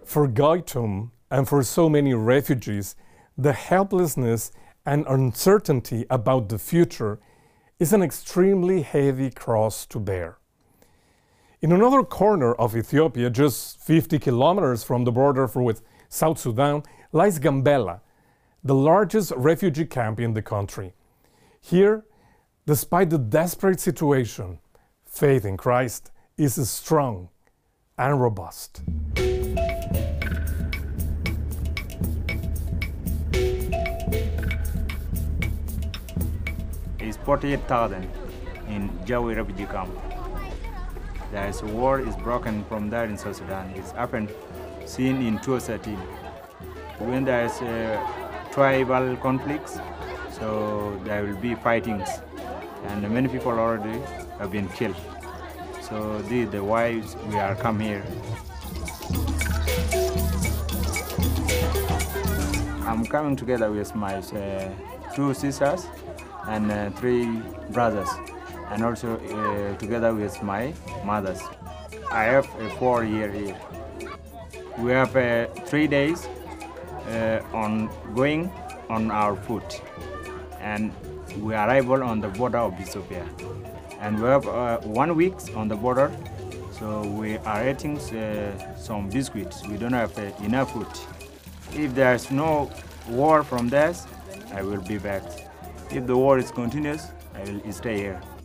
For Gaytom and for so many refugees, the helplessness and uncertainty about the future is an extremely heavy cross to bear. In another corner of Ethiopia, just 50 kilometers from the border with South Sudan, lies Gambela, the largest refugee camp in the country. Here, despite the desperate situation, faith in Christ is strong and robust. It's 48,000 in Jawi refugee camp. There is a war is broken from there in South Sudan. It's happened seen in 2013. When there is tribal conflicts, so there will be fightings, and many people already have been killed. So this is the why we are come here. I'm coming together with my 2 sisters and 3 brothers, and also together with my mothers. I have a 4-year here. We have 3 days on going on our foot, and we arrival on the border of Ethiopia. And we have 1 week on the border, so we are eating some biscuits. We don't have enough food. If there's no war from this, I will be back. If the war is continuous, I will stay here.